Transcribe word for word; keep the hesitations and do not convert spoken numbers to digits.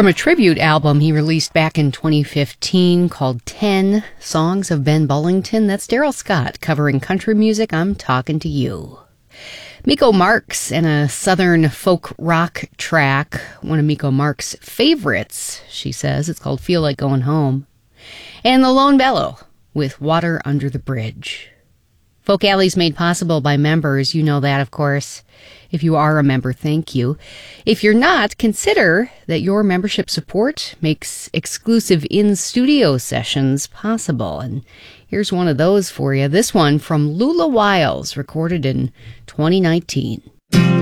from a tribute album he released back in twenty fifteen called ten Songs of Ben Bullington. That's Daryl Scott covering country music. I'm talking to you. Miko Marks and a southern folk rock track, one of Miko Marks' favorites, she says. It's called Feel Like Going Home. And the Lone Bellow with Water Under the Bridge. Folk Alley's made possible by members. You know that, of course. If you are a member, thank you. If you're not, consider that your membership support makes exclusive in-studio sessions possible. And here's one of those for you. This one from Lula Wiles, recorded in twenty nineteen.